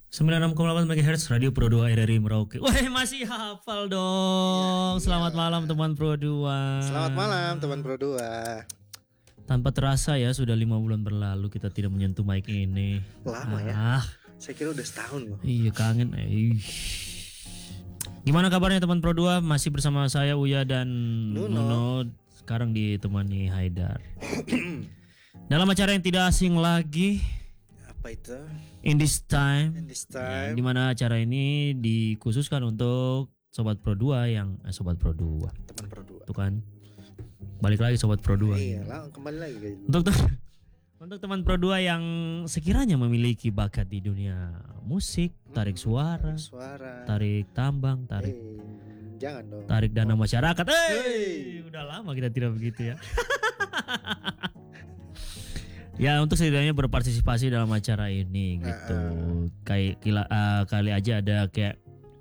96,8 MHz Radio Pro 2 RRI Merauke. Wah, masih hafal dong. Selamat malam teman Pro 2. Selamat malam teman Pro 2. Tanpa terasa ya sudah 5 bulan berlalu kita tidak menyentuh mic ini. Lama ya. Saya kira udah setahun loh. Iya kangen. Gimana kabarnya teman Pro 2? Masih bersama saya Uya dan Nuno. Sekarang ditemani Haidar. Dalam acara yang tidak asing lagi. Apa itu? In this time. Ya, dimana acara ini dikhususkan untuk Sobat Pro 2 yang Sobat Pro 2. Teman Pro 2. Tuh kan. Balik lagi Sobat Pro 2. Iya, kembali lagi kayak gitu. Untuk teman Pro 2 yang sekiranya memiliki bakat di dunia musik, tarik suara, tarik tambang, jangan dong. Tarik dana masyarakat. Udah lama kita tidak begitu ya. Ya untuk setidaknya berpartisipasi dalam acara ini gitu. Kayak kali aja ada kayak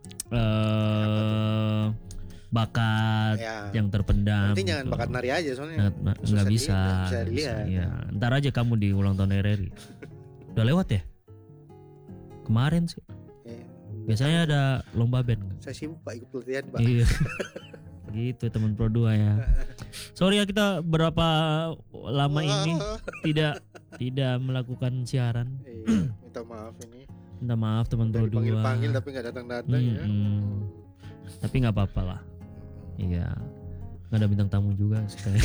bakat yang terpendam. Nanti gitu. jangan bakat nari aja soalnya. Nggak bisa. Dilihat. Ya, ntar aja kamu di ulang tahun RRI. Udah lewat ya? Kemarin sih. Biasanya ada lomba band. Saya sibuk Pak, ikut pelatihan Pak. Iya. Gitu teman Pro 2 ya. Sorry ya kita berapa lama ini tidak melakukan siaran. Minta maaf ini. Minta maaf teman Pro 2. Panggil tapi nggak datang-datang ya. Tapi nggak apa-apa lah. Iya. Nggak ada bintang tamu juga sekali.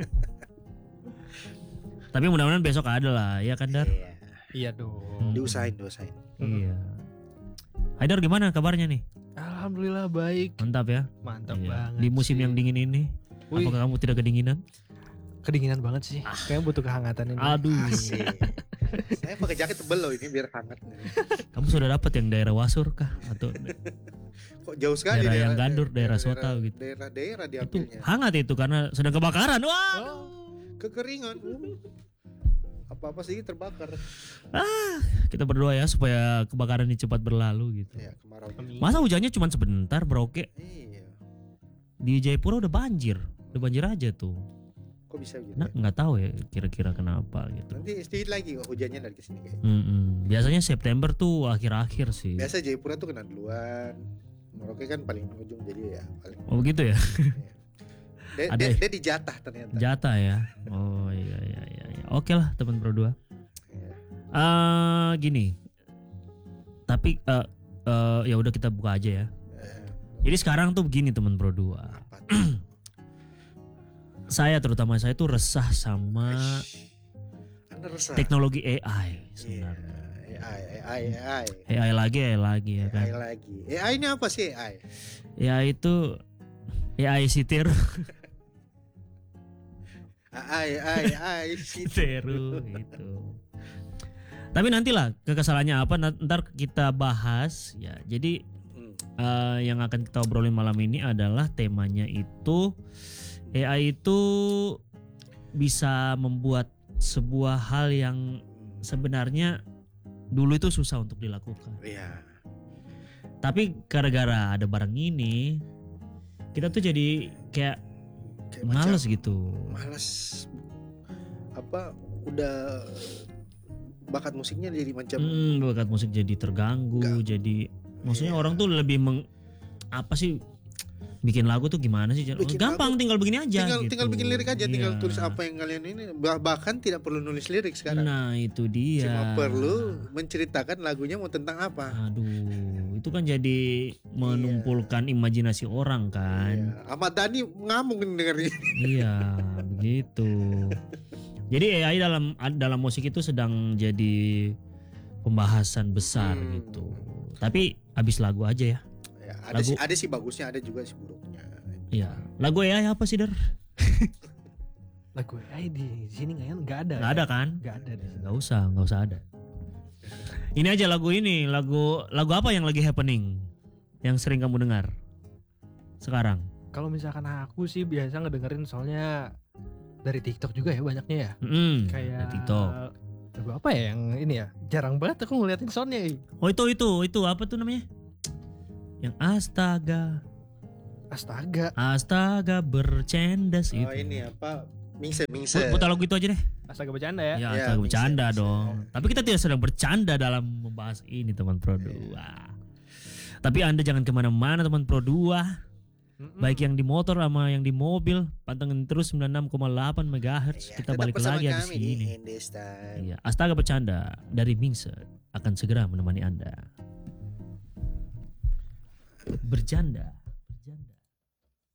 Tapi mudah-mudahan besok ada lah, ya kan Dar? Iya dong. Diusahain. Iya. Haidar gimana kabarnya nih? Alhamdulillah baik. Mantap ya. Mantap banget. Di musim yang dingin ini, apakah kamu tidak kedinginan? Kedinginan banget sih. Kayaknya butuh kehangatan ini. Aduh. Saya pakai jaket tebel loh ini biar hangat. Kamu sudah dapat yang daerah Wasur kah atau kok jauh sekali daerah yang Gandur, daerah Sota gitu? Daerah Itu diambilnya. hangat itu karena sedang kebakaran. Wah. Kekeringan. Apa-apa sih terbakar. Kita berdoa ya supaya kebakaran ini cepat berlalu gitu. Iya, kemarau. Masa hujannya cuma sebentar, Broke? Iya. Di Jayapura udah banjir aja tuh. Kok bisa gitu? Nah, nggak tahu ya kira-kira kenapa gitu. Nanti sedikit lagi kok hujannya dari kesini kayaknya. Biasanya September tuh akhir-akhir sih. Biasa Jayapura tuh kena duluan. Merauke kan paling ujung jadi ya paling. Oh begitu ya? Dia dijatah ternyata. Jatah ya. Oh iya. Oke lah teman Pro 2. Gini. Tapi ya udah kita buka aja ya. Jadi sekarang tuh begini teman Pro 2. Terutama saya tuh resah sama teknologi AI sebenarnya. AI lagi ya kan. AI ini apa sih AI? AI itu AI sitir. AI Seru itu. Tapi nantilah kekesalannya apa ntar kita bahas ya. Jadi yang akan kita obrolin malam ini adalah temanya itu AI itu bisa membuat sebuah hal yang sebenarnya dulu itu susah untuk dilakukan. Iya. Tapi gara-gara ada barang ini kita tuh jadi kayak males gitu. Males. Udah bakat musiknya jadi macam bakat musik jadi terganggu. Jadi maksudnya orang tuh lebih bikin lagu tuh gimana sih? Gampang tinggal begini aja. Tinggal bikin lirik aja, tinggal tulis apa yang kalian ini. Bahkan tidak perlu nulis lirik sekarang. Nah itu dia. Cuma perlu menceritakan lagunya mau tentang apa. Aduh, itu kan jadi menumpulkan imajinasi orang kan. Ahmad Dhani ngamuk dengerin. Iya, begitu. Jadi AI dalam musik itu sedang jadi pembahasan besar gitu. Tapi abis lagu aja ya. Ada sih bagusnya, ada juga sih buruknya. Iya. Lagu AI apa sih Dar? Lagu AI di sini nggak ada. Nggak ada kan? Nggak ada. Nggak usah ada. Ini aja lagu apa yang lagi happening, yang sering kamu dengar sekarang? Kalau misalkan aku sih biasa ngedengerin soalnya dari TikTok juga ya banyaknya ya. Kayak TikTok. Lagu apa ya yang ini ya? Jarang banget aku ngeliatin soundnya. Oh itu apa tuh namanya? Yang astaga bercendas itu. Oh ini apa? Mingse. Putar lagu itu aja deh. Astaga bercanda ya. Ya, Ya, astaga bisa, bercanda bisa. dong. Tapi kita tidak sedang bercanda dalam membahas ini teman Pro 2. Tapi Anda jangan kemana-mana teman Pro 2. Baik yang di motor sama yang di mobil, pantengin terus 96,8 MHz. Ya, Kita tetap balik bersama lagi habis kami di ini. Indes Time. Iya, Astaga Bercanda dari Mingse akan segera menemani Anda. Bercanda.